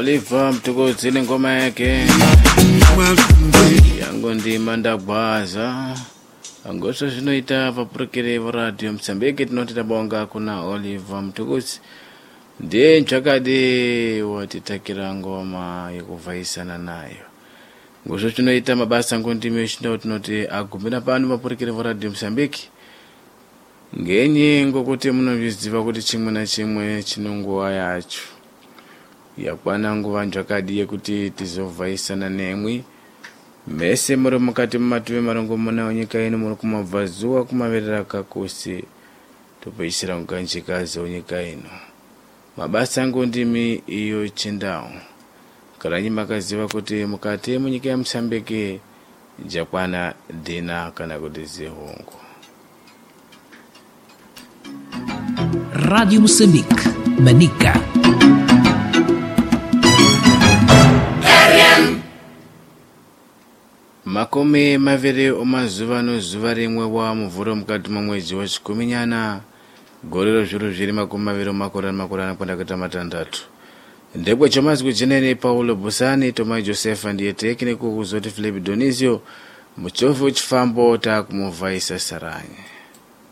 Oliver mtukudzile ngoma yake yangu ndima ndagwaza angosho zvinoita papurukire radio Msambiki. Tinoti tabonga kuna Oliver mtukudzi ndiye nchakadi watitakira ngoma yekuvhaisana nayo. Ngosho zvinoita mabasa ngondime shindau tinoti agumira pano papurukire radio Msambiki ngenye ngokuti munozviziva kuti chimwe na chimwe chinonguwa yacho yakwana nguva njakadi yekuti tizovhaisana nemwi mese muri mukati mumatuve marongomuna wenyika ino muri kumabvazuva kumaverera kakusi topoisira mukanjikazi wenyika ino. Mabasa ngondimi iyo chindau karanyi makaziva kuti mukati munyika ya Msambiki jakwana dina kana kuti zihungu. Radio Moçambique, Manica. Makumi maviri omazuva nozuva rimwe wa muvhuro mukati momwedzi wachikuminyana gorero zviro zviri makumi maviri makore anakwenda kuita matandatu. Ndekwe chomazwi chinene Paulo Busani, Tomai Josefa ndiye tekniko kuzoti Philip Donizio muchovu chifambo takumuvhaisa Saranye.